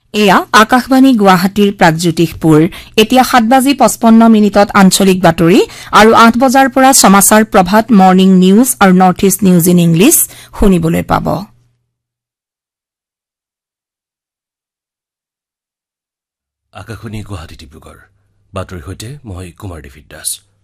এয়া আকাশবাণী গুৱাহাটীৰ প্ৰাগজ্যোতিষপুৰ এতিয়া 7:55 আঞ্চলিক বাতৰি আৰু 8 বজাৰ পৰা সমাচাৰ প্ৰভাত মৰ্নিং নিউজ আৰু north east news in English শুনিবলৈ পাব। আকাশবাণী গুৱাহাটী ডিব্ৰুগড় বাতৰিৰ সৈতে মই কুমাৰ দেৱিত দাস।